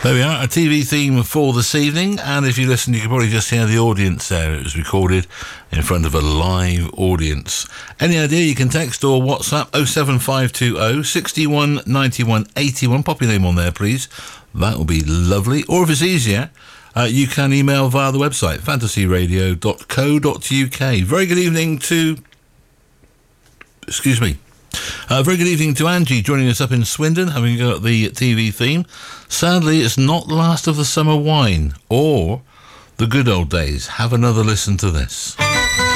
There we are, a TV theme for this evening, and if you listen you can probably just hear the audience there. It was recorded in front of a live audience. Any idea, you can text or WhatsApp 07520 61 91 81. Pop your name on there please, that will be lovely. Or if it's easier, you can email via the website fantasyradio.co.uk. Very good evening to very good evening to Angie, joining us up in Swindon, having a go at the TV theme. Sadly, it's not Last of the Summer Wine or The Good Old Days. Have another listen to this.